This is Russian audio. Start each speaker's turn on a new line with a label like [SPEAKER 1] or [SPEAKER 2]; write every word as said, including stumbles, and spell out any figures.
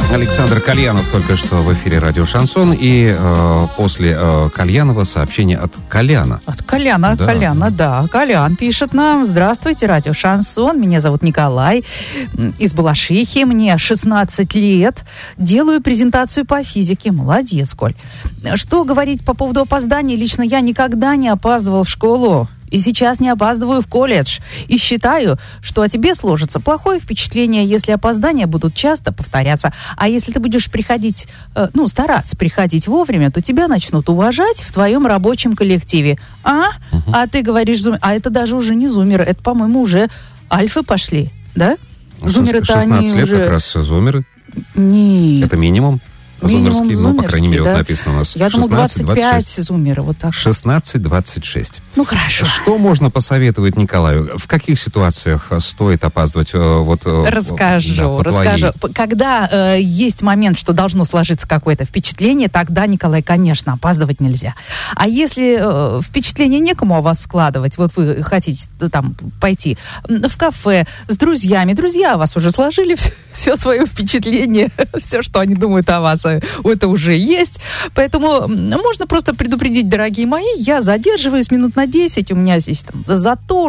[SPEAKER 1] Александр Кальянов только что в эфире радио «Шансон». И э, после э, Кальянова сообщение от Коляна.
[SPEAKER 2] От Коляна,
[SPEAKER 1] да.
[SPEAKER 2] Коляна, да. Колян пишет нам: здравствуйте, радио «Шансон». Меня зовут Николай из Балашихи. Мне шестнадцать лет. Делаю презентацию по физике. Молодец, Коль. Что говорить по поводу опозданий? Лично я никогда не опаздывал в школу. И сейчас не опаздываю в колледж. И считаю, что о тебе сложится плохое впечатление, если опоздания будут часто повторяться. А если ты будешь приходить, э, ну, стараться приходить вовремя, то тебя начнут уважать в твоем рабочем коллективе. А? Угу. А ты говоришь, зум... а это даже уже не зумеры, это, по-моему, уже альфы пошли, да? Зумеры-то они
[SPEAKER 1] шестнадцать лет
[SPEAKER 2] уже...
[SPEAKER 1] как раз зумеры.
[SPEAKER 2] Нет.
[SPEAKER 1] Это минимум. Зумерский, ну, по крайней мере,
[SPEAKER 2] да?
[SPEAKER 1] вот написано у нас
[SPEAKER 2] Я думаю,
[SPEAKER 1] шестнадцать
[SPEAKER 2] двадцать пять
[SPEAKER 1] двадцать шесть.
[SPEAKER 2] зумеры, вот так.
[SPEAKER 1] шестнадцать двадцать шесть.
[SPEAKER 2] Ну, хорошо.
[SPEAKER 1] Что можно посоветовать Николаю? В каких ситуациях стоит опаздывать? Вот,
[SPEAKER 2] расскажу,
[SPEAKER 1] да,
[SPEAKER 2] расскажу. Твоей... Когда э, есть момент, что должно сложиться какое-то впечатление, тогда, Николай, конечно, опаздывать нельзя. А если э, впечатление некому о вас складывать, вот вы хотите там пойти в кафе с друзьями, друзья о вас уже сложили все, все свое впечатление, все, что они думают о вас, это уже есть. Поэтому можно просто предупредить: дорогие мои, я задерживаюсь минут на десять, у меня здесь там затор,